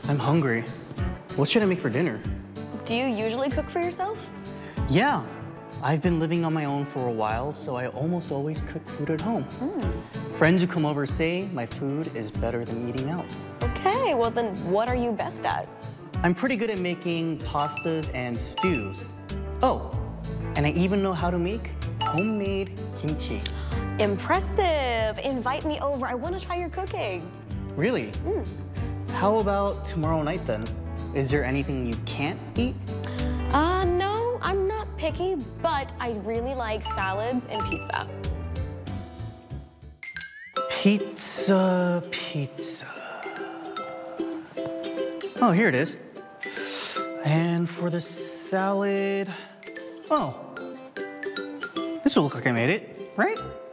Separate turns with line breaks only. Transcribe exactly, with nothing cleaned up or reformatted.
I'm hungry. What should I make for dinner?
Do you usually cook for yourself?
Yeah, I've been living on my own for a while, so I almost always cook food at home.
Mm.
Friends who come over say my food is better than eating out.
Okay, well then what are you best at?
I'm pretty good at making pastas and stews. Oh, and I even know how to make homemade kimchi.
Impressive. Invite me over. I want to try your cooking.
Really?
Mm.
How about tomorrow night then? Is there anything you can't eat?
Uh, no, I'm not picky, but I really like salads and pizza.
Pizza, pizza. Oh, here it is. And for the salad, oh, this will look like I made it, right?